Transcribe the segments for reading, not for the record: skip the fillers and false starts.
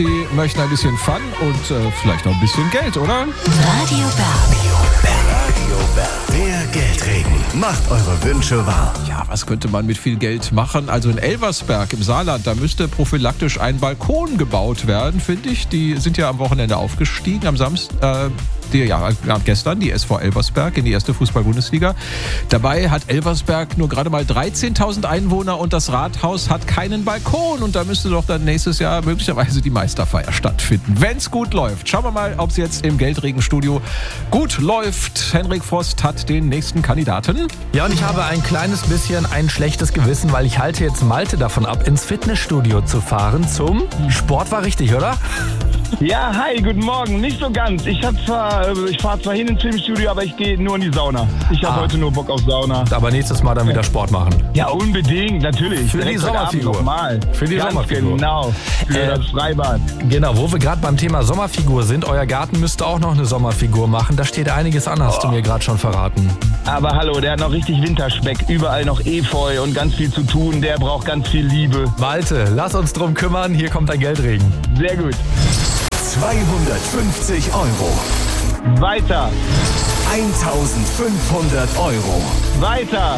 die möchten ein bisschen Fun und vielleicht noch ein bisschen Geld, oder? Radio Berg. Der Geldregen macht eure Wünsche wahr. Ja, was könnte man mit viel Geld machen? Also in Elversberg im Saarland, da müsste prophylaktisch ein Balkon gebaut werden, finde ich. Die sind ja am Wochenende aufgestiegen, am Samstag. Gestern die SV Elversberg in die erste Fußball-Bundesliga. Dabei hat Elversberg nur gerade mal 13.000 Einwohner und das Rathaus hat keinen Balkon. Und da müsste doch dann nächstes Jahr möglicherweise die Meisterfeier stattfinden. Wenn's gut läuft. Schauen wir mal, ob es jetzt im Geldregenstudio gut läuft. Henrik Frost hat den nächsten Kandidaten. Ja, und ich habe ein kleines bisschen ein schlechtes Gewissen, weil ich halte jetzt Malte davon ab, ins Fitnessstudio zu fahren zum Sport. War richtig, oder? Ja, hi, guten Morgen. Nicht so ganz. Ich fahre zwar hin ins Filmstudio, aber ich gehe nur in die Sauna. Ich habe heute nur Bock auf Sauna. Aber nächstes Mal dann wieder Sport machen. Ja, unbedingt, natürlich. Für die Direkt heute Abend Sommerfigur. nochmal. Für die Ganz Sommerfigur. Genau, für das Freibad. Genau, wo wir gerade beim Thema Sommerfigur sind. Euer Garten müsste auch noch eine Sommerfigur machen. Da steht einiges an, hast du mir gerade schon verraten. Aber hallo, der hat noch richtig Winterspeck. Überall noch Efeu und ganz viel zu tun. Der braucht ganz viel Liebe. Malte, lass uns drum kümmern. Hier kommt ein Geldregen. Sehr gut. 250 €. Weiter. 1.500 €. Weiter.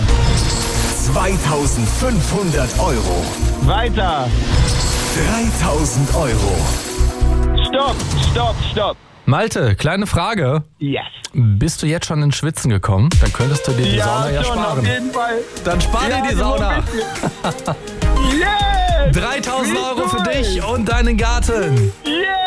2.500 €. Weiter. 3.000 €. Stopp. Malte, kleine Frage. Yes. Bist du jetzt schon ins Schwitzen gekommen? Dann könntest du dir die Sauna ja schon, sparen. auf jeden Fall. Dann spar dir die Sauna. Yeah! 3.000 € für dich und deinen Garten. Yeah!